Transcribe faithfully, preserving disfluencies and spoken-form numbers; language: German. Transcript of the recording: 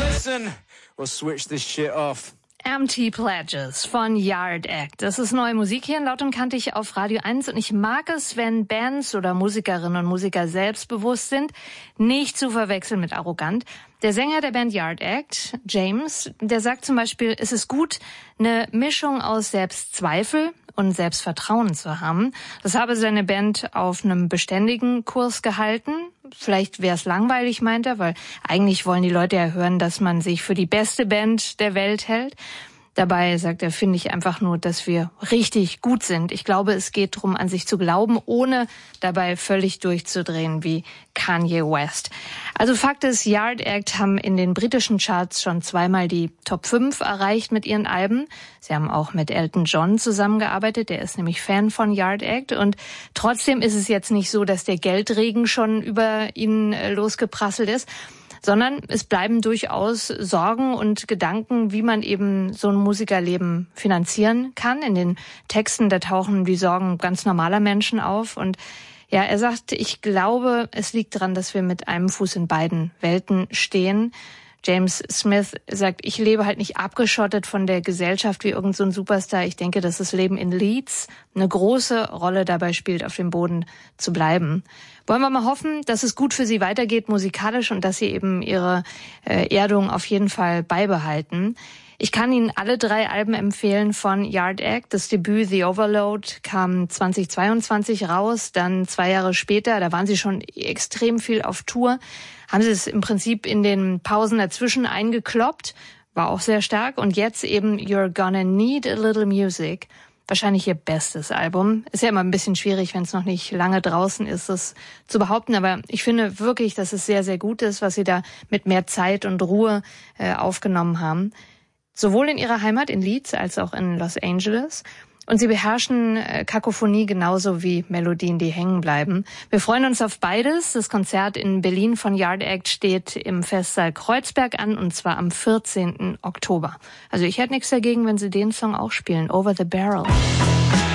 Listen, we'll switch this shit off. Empty Pledges von Yard Act. Das ist neue Musik hier in Laut und Kantig auf Radio eins und ich mag es, wenn Bands oder Musikerinnen und Musiker selbstbewusst sind, nicht zu verwechseln mit arrogant. Der Sänger der Band Yard Act, James, der sagt zum Beispiel, es ist gut, eine Mischung aus Selbstzweifel und Selbstvertrauen zu haben. Das habe seine Band auf einem beständigen Kurs gehalten. Vielleicht wäre es langweilig, meint er, weil eigentlich wollen die Leute ja hören, dass man sich für die beste Band der Welt hält. Dabei, sagt er, finde ich einfach nur, dass wir richtig gut sind. Ich glaube, es geht darum, an sich zu glauben, ohne dabei völlig durchzudrehen wie Kanye West. Also Fakt ist, Yard Act haben in den britischen Charts schon zweimal die Top fünf erreicht mit ihren Alben. Sie haben auch mit Elton John zusammengearbeitet, der ist nämlich Fan von Yard Act. Und trotzdem ist es jetzt nicht so, dass der Geldregen schon über ihn losgeprasselt ist, sondern es bleiben durchaus Sorgen und Gedanken, wie man eben so ein Musikerleben finanzieren kann. In den Texten, da tauchen die Sorgen ganz normaler Menschen auf. Und ja, er sagt, ich glaube, es liegt daran, dass wir mit einem Fuß in beiden Welten stehen. James Smith sagt, ich lebe halt nicht abgeschottet von der Gesellschaft wie irgend so ein Superstar. Ich denke, dass das Leben in Leeds eine große Rolle dabei spielt, auf dem Boden zu bleiben. Wollen wir mal hoffen, dass es gut für sie weitergeht musikalisch und dass sie eben ihre äh, Erdung auf jeden Fall beibehalten. Ich kann Ihnen alle drei Alben empfehlen von Yard Act. Das Debüt The Overload kam zweitausendzweiundzwanzig raus, dann zwei Jahre später, da waren sie schon extrem viel auf Tour, haben sie es im Prinzip in den Pausen dazwischen eingekloppt, war auch sehr stark. Und jetzt eben You're Gonna Need a Little Music, wahrscheinlich ihr bestes Album. Ist ja immer ein bisschen schwierig, wenn es noch nicht lange draußen ist, das zu behaupten. Aber ich finde wirklich, dass es sehr, sehr gut ist, was sie da mit mehr Zeit und Ruhe äh, aufgenommen haben. Sowohl in ihrer Heimat in Leeds als auch in Los Angeles. Und sie beherrschen äh, Kakophonie genauso wie Melodien, die hängen bleiben. Wir freuen uns auf beides. Das Konzert in Berlin von Yard Act steht im Festsaal Kreuzberg an, und zwar am vierzehnten Oktober. Also ich hätte nichts dagegen, wenn sie den Song auch spielen, Over the Barrel.